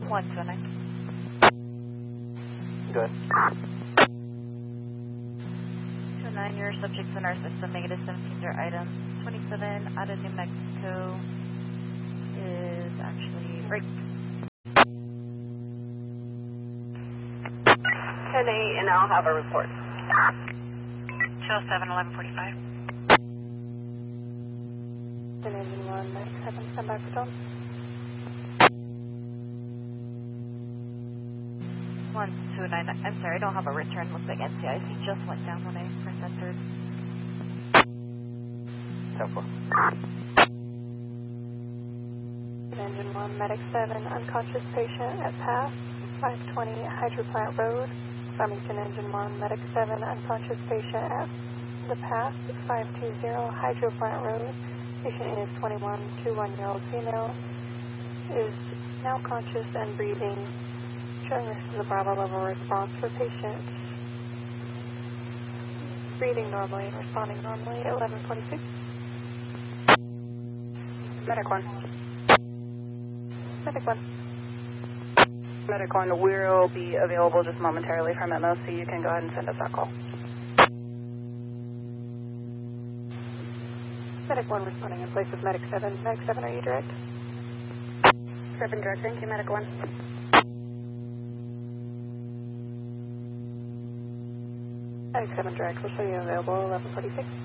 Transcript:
129. Good. 209, your subjects in our system, negative 17 their items. 27 out of New Mexico is actually right. 10-8, and I'll have a report. 207, 1145. Engine 1, Medic 7, stand by for Tom. 129, I'm sorry, I don't have a return. Looks like NCIC just went down when I pressed entered. 10-4. Engine 1, Medic 7, unconscious patient at PATH 520 Hydroplant Road. Farmington Engine 1, Medic 7, unconscious patient at the PATH 520 Hydroplant Road. Patient is 21-year-old female, is now conscious and breathing, showing this is a Bravo level response for patient. Breathing normally and responding normally at 11:46. Medic 1. Medic 1. Medic 1, we'll be available just momentarily from MO, so you can go ahead and send us that call. Medic 1 responding in place of Medic 7. Medic 7, are you direct? 7 direct, thank you, Medic 1. Medic 7 direct, we'll show you available 11:46.